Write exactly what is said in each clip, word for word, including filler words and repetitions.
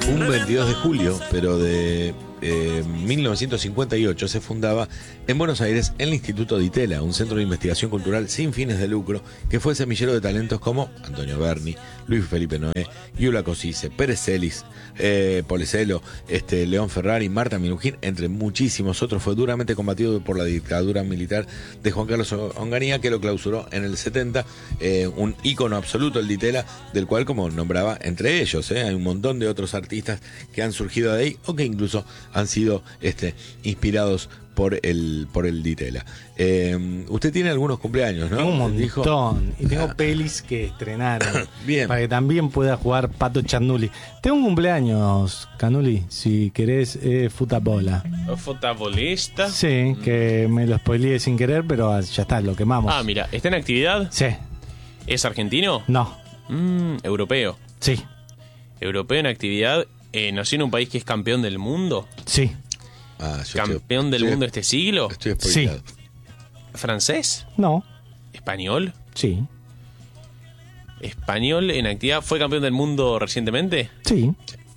Un veintidós de julio, pero de eh, mil novecientos cincuenta y ocho, se fundaba en Buenos Aires el Instituto Di Tella, un centro de investigación cultural sin fines de lucro que fue semillero de talentos como Antonio Berni, Luis Felipe Noé, Giula Cosice, Pérez Celis, eh, Polecelo, este, León Ferrari, Marta Minujín, entre muchísimos otros. Fue duramente combatido por la dictadura militar de Juan Carlos Onganía, que lo clausuró en el setenta, eh, un ícono absoluto el Di Tella, del cual, como nombraba, entre ellos, eh, hay un montón de otros artistas que han surgido de ahí o que incluso han sido este, inspirados por el por el Di Tella. Eh, usted tiene algunos cumpleaños, ¿no? Tengo un montón. Dijo. Y tengo ah. pelis que estrenaron. Bien. Para que también pueda jugar Pato Chanuli. Tengo un cumpleaños, Canuli, si querés, eh, futabola. ¿Futbolista? Sí, que me lo spoileé sin querer, pero ya está, lo quemamos. Ah, mira, ¿está en actividad? Sí. ¿Es argentino? No. Mm, europeo. Sí. Europeo en actividad. Eh, ¿Nació en un país que es campeón del mundo? Sí. Ah, ¿Campeón estoy, del estoy, mundo este siglo? Estoy spoileado. Sí. ¿Francés? No. ¿Español? Sí. ¿Español en actividad? ¿Fue campeón del mundo recientemente? Sí.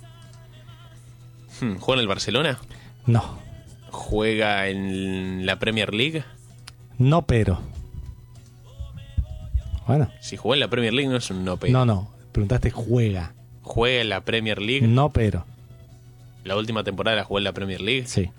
Hmm, ¿Juega en el Barcelona? No. ¿Juega en la Premier League? No, pero. Bueno. Si juega en la Premier League no es un no pero. No, no. Preguntaste juega. ¿Juega en la Premier League? No, pero. ¿La última temporada la jugó en la Premier League? Sí.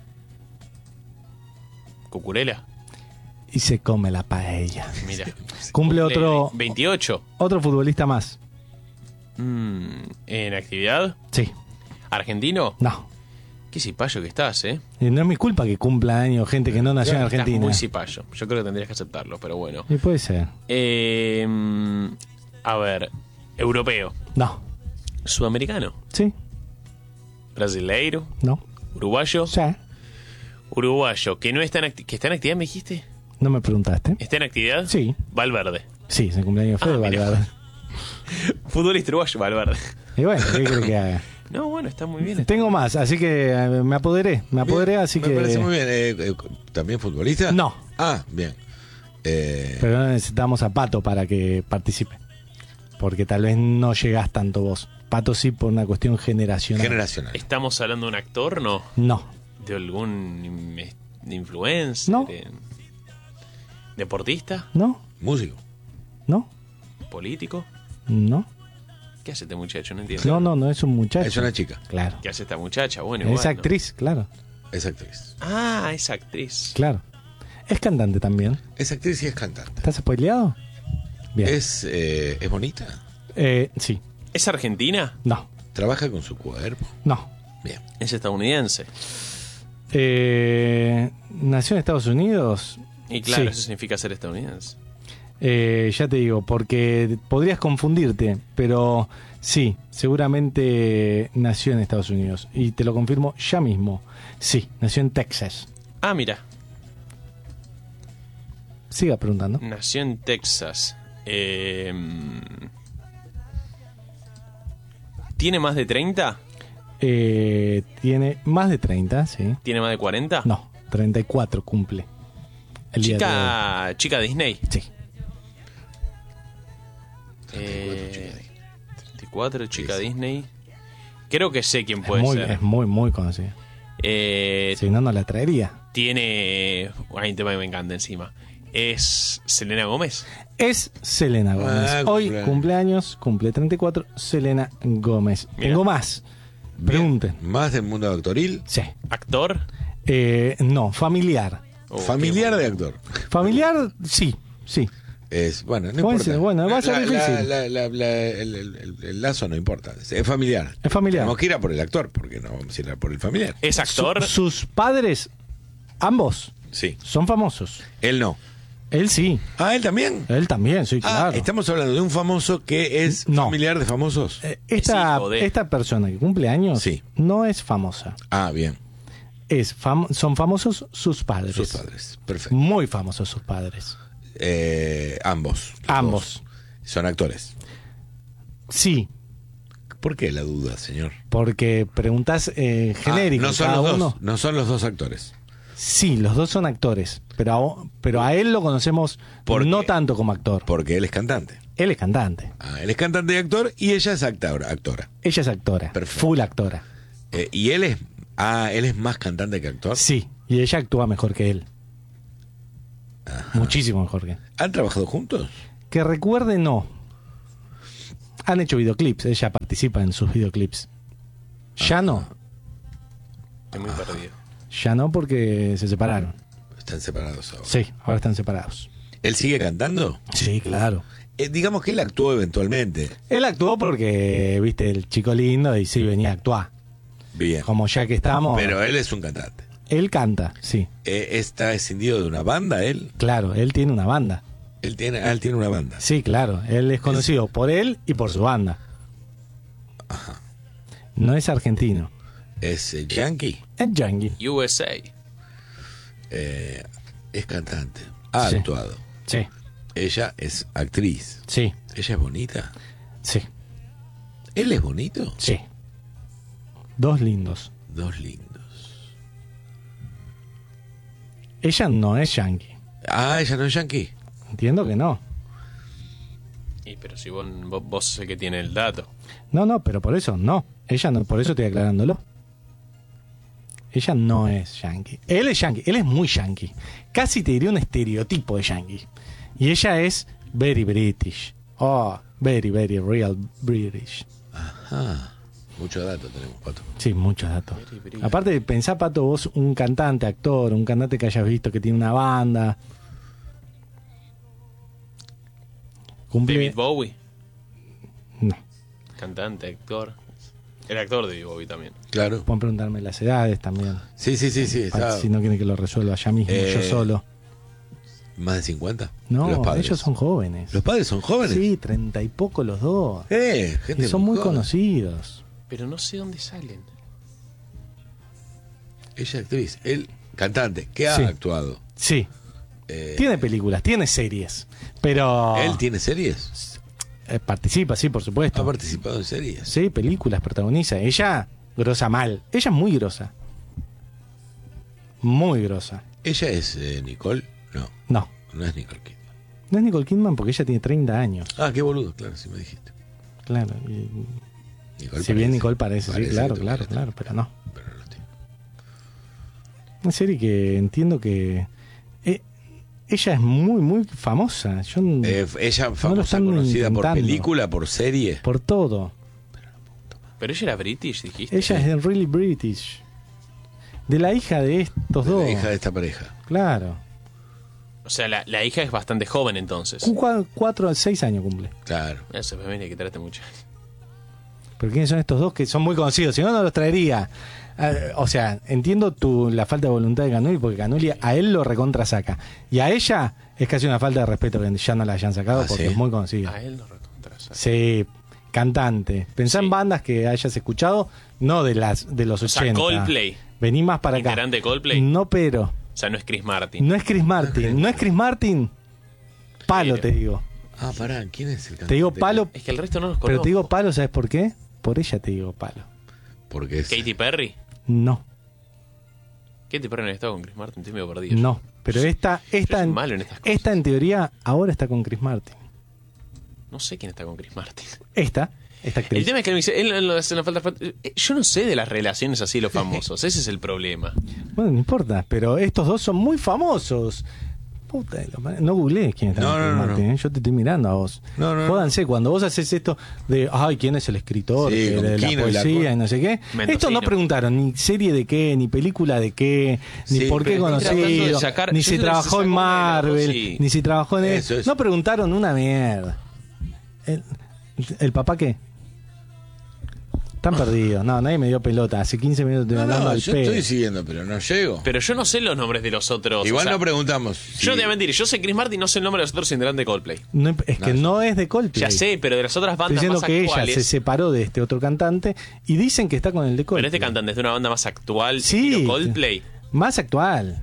¿Cucurella? Y se come la paella. Mira. Cumple otro... veintiocho. Otro futbolista más. Mm, ¿En actividad? Sí. ¿Argentino? No. Qué cipayo que estás, ¿eh? Y no es mi culpa que cumpla años gente que no nació en Argentina. Estás muy cipayo. Yo creo que tendrías que aceptarlo, pero bueno. Y puede ser. Eh, a ver. Europeo. No. ¿Sudamericano? Sí. ¿Brasileiro? No. ¿Uruguayo? Sí. Uruguayo. ¿Que no está en, acti- que está en actividad, me dijiste? ¿No me preguntaste? ¿Está en actividad? Sí. Valverde. Sí, es el cumpleaños fue Ah, de Valverde. Futbolista uruguayo, Valverde. Y bueno, ¿qué crees que haga? No, bueno, está muy bien. Tengo más, así que eh, me apoderé. Me apoderé, Bien, así me que... Me parece muy bien. Eh, eh, ¿También futbolista? No. Ah, bien. Eh... Pero no necesitamos a Pato para que participe. Porque tal vez no llegás tanto vos. Pato sí por una cuestión generacional. Generacional. ¿Estamos hablando de un actor, no? No. ¿De algún in- de influencer? No. De- ¿Deportista? ¿No? Músico. ¿No? ¿Político? ¿No? ¿Qué hace este muchacho? No entiendo. No, no, no es un muchacho. Es una chica. Claro. ¿Qué hace esta muchacha? Bueno, Es bueno. actriz, claro. Es actriz. Ah, es actriz. Claro. Es cantante también. Es actriz y es cantante. ¿Estás spoileado? Bien. Es, eh, ¿Es bonita? Eh, sí. ¿Es argentina? No. ¿Trabaja con su cuerpo? No. Bien. ¿Es estadounidense? Eh, ¿Nació en Estados Unidos? Y claro, Sí. eso significa ser estadounidense. Eh, ya te digo, porque podrías confundirte, pero sí, seguramente nació en Estados Unidos. Y te lo confirmo ya mismo. Sí, nació en Texas. Ah, mira. Siga preguntando. Nació en Texas. Eh, ¿Tiene más de treinta? Eh, tiene más de treinta, sí. ¿Tiene más de cuarenta? No, treinta y cuatro cumple. El día de hoy. Chica, chica Disney. Sí. Eh, treinta y cuatro, chica Sí, sí. Disney. Creo que sé quién Es puede muy, ser. es muy, muy conocida. Eh, Si no, no la traería. Tiene... Hay un tema que me encanta encima. ¿Es Selena Gómez? Es Selena Gómez. Ah, Hoy cumpleaños. cumpleaños, cumple treinta y cuatro, Selena Gómez. Mira. Tengo más. Pregunten. Bien. ¿Más del mundo actoril? Sí. ¿Actor? Eh, no, familiar. Oh, Familiar qué de bueno. actor. Familiar, sí, sí. Es, bueno, no Puede importa. ser, bueno, va a ser La- difícil. la- la- la- el, el- el- el lazo no importa. Es familiar. Es familiar. Tenemos que ir a por el actor, porque no vamos a ir a por el familiar. ¿Es actor? Su- sus padres, ambos, Sí. son famosos. Él no. Él sí. Ah, él también. Él también, sí, Ah, claro. estamos hablando de un famoso que es No. familiar de famosos. Eh, esta, hijo de- esta persona que cumple años Sí. no es famosa. Ah, bien. Es fam- son famosos sus padres. Sus padres. Perfecto. Muy famosos sus padres. Eh, ambos. los Ambos. dos. Son actores. Sí, ¿Por qué la duda, señor? porque preguntas eh, genérico. Ah, no son cada los uno. dos. No son los dos actores. Sí, los dos son actores, pero a, pero a él lo conocemos ¿Por no qué? tanto como actor. Porque él es cantante. Él es cantante. Ah, él es cantante y actor y ella es actora. actora. Ella es actora. Perfecto. Full actora. Eh, y él es ah, él es más cantante que actor. Sí, y ella actúa mejor que él. Ajá. Muchísimo mejor que él. ¿Han trabajado juntos? Que recuerde, no. Han hecho videoclips, ella participa en sus videoclips. Ya no, Estoy muy perdido. ya no porque se separaron. Están separados ahora. Sí, ahora están separados. ¿Él sigue cantando? Sí, claro. Eh, digamos que él actuó eventualmente. Él actuó porque, viste, el chico lindo y sí venía a actuar. Bien. Como ya que estamos. Pero él es un cantante. Él canta, sí. Eh, ¿Está escindido de una banda él? Claro, él tiene una banda. Él tiene, ah, él tiene una banda. Sí, claro. Él es conocido por él y por su banda. No es argentino. Es eh, yankee. Es yankee. U S A. Eh, es cantante. Ha Sí. actuado. Sí, Ella es actriz. sí, Ella es bonita. sí, ¿Él es bonito? sí. Dos lindos. Dos lindos. Ella no es yankee. Ah, ella no es yankee. Entiendo que no. Y pero si vos, vos, vos sos el que tiene el dato. No, no, pero por eso no. Ella no, por eso estoy aclarándolo. Ella no es yankee. Él es yankee, él es muy yankee. Casi te diría un estereotipo de yankee. Y ella es very British. Oh, very, very real British. Ajá. Mucho dato tenemos, Pato. Sí, muchos datos. Very British. Aparte, pensá, Pato, vos un cantante, actor, un cantante que hayas visto que tiene una banda. Cumple... David Bowie, No, cantante, actor. El actor de David Bowie también. Claro. pueden preguntarme las edades también. Sí, sí, sí, sí. Pa- Está Si no quieren que lo resuelva ya mismo, Eh, yo solo. más de cincuenta. No, Los padres. ellos son jóvenes. ¿Los padres son jóvenes? Sí, treinta y poco los dos. Eh, gente Y son muy joven. conocidos. Pero no sé dónde salen. Ella es actriz. Él, cantante. ¿Qué ha Sí. actuado? Sí, Eh, tiene películas, tiene series, pero ¿Él tiene series? eh, participa, sí, por supuesto. ¿Ha participado en series? Sí, películas, protagoniza. Ella, grosa mal. Ella es muy grosa. Muy grosa. ¿Ella es eh, Nicole? No, No, no es Nicole Kidman. no es Nicole Kidman porque ella tiene treinta años. Ah, qué boludo, claro, sí me dijiste. Claro. y- Nicole si bien parece. Nicole parece, Parece sí, claro, que claro, tuviera claro, pero no. Pero no lo tiene. Una serie que entiendo que eh, ella es muy, muy famosa. Yo n- Eh, ella lo famosa, están conocida por intentando. película, por serie. por todo. Pero ella era British, dijiste. Ella es de Really British. De la hija de estos De dos. la hija de esta pareja. Claro. O sea, la, la hija es bastante joven entonces. Un cua- cuatro, seis años cumple. Claro. Eso me viene que trate mucho. Pero ¿quiénes son estos dos que son muy conocidos? Si no, no los traería. Eh, o sea, entiendo tu, la falta de voluntad de Canuli, porque Canuli a él lo recontra saca. Y a ella es casi una falta de respeto que ya no la hayan sacado Ah, porque ¿sí? es muy conocida. A él no recontra. saca. Sí, cantante. Pensá Sí. en bandas que hayas escuchado, no de las de los O sea, ochenta. Coldplay. Vení más para acá. ¿Integrante de Coldplay? No, pero. O sea, no es Chris Martin. No es Chris Martin. No es Chris Martin. Palo, Pero- te digo. Ah, pará, ¿quién es el cantante? Te digo palo, Es que el resto no los conozco. pero te digo palo, ¿sabes por qué? Por ella te digo palo. Porque es... Katy Perry. No, Katy Perry no ha estado con Chris Martin, estoy medio perdido. no. Pero esta, esta, soy en, malo en estas cosas. esta en teoría ahora está con Chris Martin. No sé quién está con Chris Martin. Esta, esta actriz. El tema es que él me dice, él, él, él, le falta- eh, yo no sé de las relaciones así de los famosos. Ese es el problema. Bueno, no importa, pero estos dos son muy famosos. Puta de la madre. No googlees quién está No, con no, Chris no, Martin, no. ¿eh? Yo te estoy mirando a vos. No, no, no. Jódanse, cuando vos haces esto de, ay, ¿quién es el escritor? Sí, que con de la Kino y la poesía co- y no sé qué. Mendocino. Estos no preguntaron ni serie de qué, ni película de qué, ni Sí, por qué pero estoy tratando conocido, de sacar- ni yo si creo que trabajó se en sacó una de las dos, Marvel, sí. ni si trabajó en... Eso es. No preguntaron una mierda. ¿El, el papá qué? Están perdidos. No, nadie me dio pelota. Hace quince minutos estoy No, hablando no, al yo pedo. estoy siguiendo, pero no llego. Pero yo no sé los nombres de los otros. Igual o sea, no preguntamos. Yo si- no te voy a mentir, yo sé Chris Martin, no sé el nombre de los otros integrantes de Coldplay. No, es que No, no es de Coldplay. Ya sé, pero de las otras Estoy bandas diciendo más que ella actuales. se separó de este otro cantante y dicen que está con el de Pero Coldplay. este cantante es de una banda más actual, Sí. estilo Coldplay. Más actual.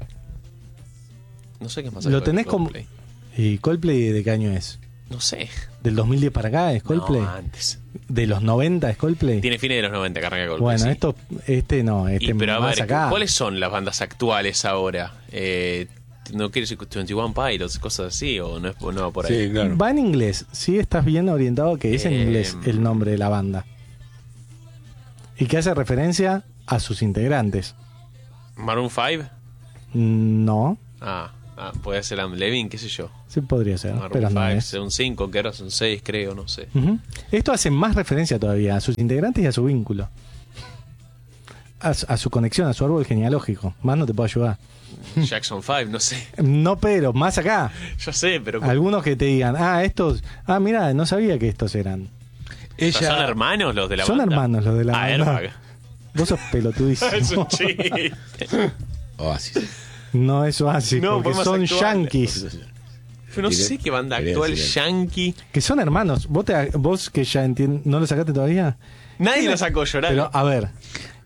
No sé qué es más Lo actual tenés que como... Coldplay. ¿Y Coldplay de qué año es? No sé. ¿Del dos mil diez para acá es Coldplay? No, antes. ¿De los noventa es Coldplay? Tiene fines de los noventa que arranca Coldplay. Bueno, sí. esto, este no, este Y, pero a más ver, acá. ¿cuáles son las bandas actuales ahora? Eh, no quiere decir veintiuno Pilots, cosas así, o no, es, no va por ahí. Sí, claro. Va en inglés. Sí, estás bien orientado que es en Eh, inglés el nombre de la banda. Y que hace referencia a sus integrantes. Maroon cinco. No, Ah, ah, puede ser Adam Levine, qué sé yo. sí podría ser, Maroon pero no cinco, es. un cinco, que ahora son seis, creo, no sé. Ujú. Esto hace más referencia todavía a sus integrantes y a su vínculo. A, su- a su conexión, a su árbol genealógico. Más no te puedo ayudar. Jackson cinco, no sé. No, pero más acá. Yo sé, pero. Algunos que te digan, ah, estos, ah, mira, no sabía que estos eran. ¿Son Ella, hermanos los de la Son banda? hermanos los de la Ah, banda. Airbag. Vos sos pelotudísimo. Es un chiste. Oasis. No es así, No, porque fue más son actual. yankees. Yo no sé qué banda Quería actual decir yankee. Que son hermanos. Vos, te, vos que ya entiendes, ¿no lo sacaste todavía? Nadie ¿Quién lo es? sacó llorar. Pero, a ver,